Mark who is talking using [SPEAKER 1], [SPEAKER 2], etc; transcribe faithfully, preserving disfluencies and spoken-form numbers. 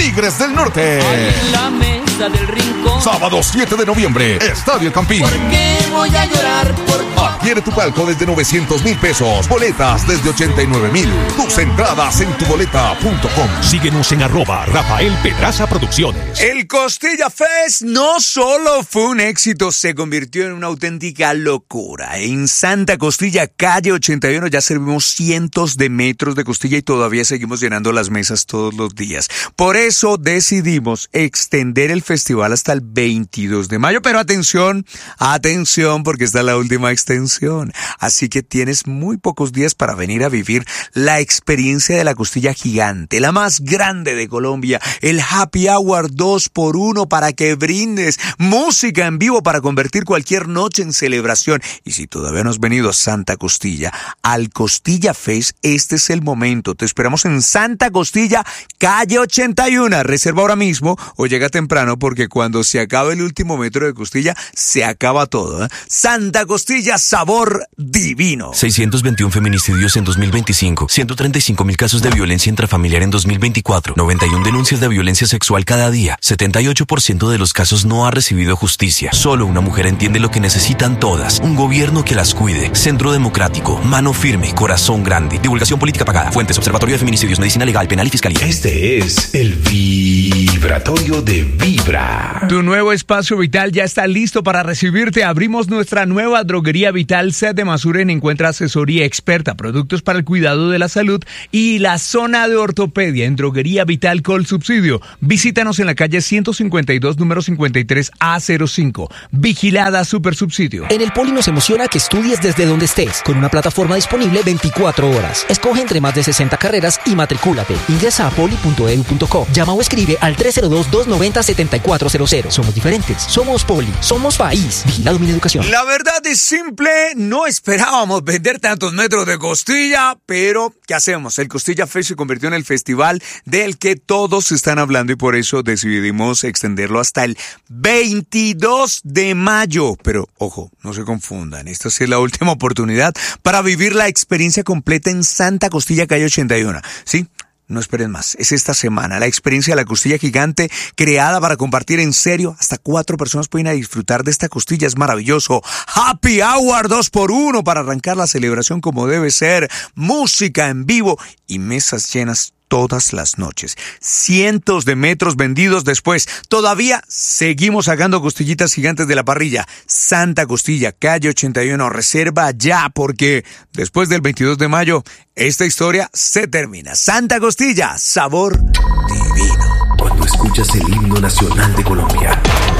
[SPEAKER 1] Tigres del Norte.
[SPEAKER 2] Ay, en la mesa del rincón.
[SPEAKER 1] Sábado siete de noviembre, Estadio El Campín.
[SPEAKER 2] ¿Por qué voy a llorar por ti?
[SPEAKER 1] Adquiere tu palco desde novecientos mil pesos. Boletas desde ochenta y nueve mil. Tus entradas en tu boleta punto com.
[SPEAKER 3] Síguenos en arroba Rafael Pedraza Producciones.
[SPEAKER 4] El Costilla Fest no solo fue un éxito, se convirtió en una auténtica locura. En Santa Costilla, calle ochenta y uno, ya servimos cientos de metros de costilla y todavía seguimos llenando las mesas todos los días. Por eso decidimos extender el festival hasta el veintidós de mayo. Pero atención, atención, porque esta es la última extensión. Así que tienes muy pocos días para venir a vivir la experiencia de la costilla gigante, la más grande de Colombia. El Happy Hour dos por uno para que brindes. Música en vivo para convertir cualquier noche en celebración. Y si todavía no has venido a Santa Costilla, al Costilla Fest, este es el momento. Te esperamos en Santa Costilla, calle ochenta y uno. Reserva ahora mismo o llega temprano, porque cuando se acabe el último metro de costilla, se acaba todo, ¿eh? Santa Costilla, sabor divino.
[SPEAKER 5] seiscientos veintiún feminicidios en dos mil veinticinco, ciento treinta y cinco mil casos de violencia intrafamiliar en dos mil veinticuatro, noventa y una denuncias de violencia sexual cada día, setenta y ocho por ciento de los casos no ha recibido justicia. Solo una mujer entiende lo que necesitan todas. Un gobierno que las cuide. Centro Democrático, mano firme, corazón grande. Divulgación política pagada. Fuentes: Observatorio de Feminicidios, Medicina Legal, Penal y Fiscalía.
[SPEAKER 3] Este es el vibratorio de Vibra.
[SPEAKER 6] Tu nuevo espacio vital ya está listo para recibirte. Abrimos nuestra nueva droguería Vital. Set de Masuren encuentra asesoría experta, productos para el cuidado de la salud y la zona de ortopedia en Droguería Vital Col Subsidio. Visítanos en la calle ciento cincuenta y dos, número cincuenta y tres A cero cinco. Vigilada Super Subsidio.
[SPEAKER 7] En el Poli nos emociona que estudies desde donde estés, con una plataforma disponible veinticuatro horas. Escoge entre más de sesenta carreras y matricúlate. Ingresa a poli punto edu punto co. Llama o escribe al tres cero dos, dos nueve cero, siete cuatro cero cero. Somos diferentes. Somos Poli. Somos país. Vigilado Mineducación.
[SPEAKER 4] La verdad es simple. No esperábamos vender tantos metros de costilla, pero ¿qué hacemos? El Costilla Fest se convirtió en el festival del que todos están hablando y por eso decidimos extenderlo hasta el veintidós de mayo. Pero, ojo, no se confundan. Esta sí es la última oportunidad para vivir la experiencia completa en Santa Costilla, calle ochenta y uno. ¿Sí? No esperen más, es esta semana, la experiencia de la costilla gigante creada para compartir en serio. Hasta cuatro personas pueden ir a disfrutar de esta costilla, es maravilloso. Happy Hour dos por uno para arrancar la celebración como debe ser. Música en vivo y mesas llenas todas las noches. Cientos de metros vendidos después. Todavía seguimos sacando costillitas gigantes de la parrilla. Santa Costilla, calle ochenta y uno. Reserva ya, porque después del veintidós de mayo, esta historia se termina. Santa Costilla, sabor divino.
[SPEAKER 3] Cuando escuchas el himno nacional de Colombia,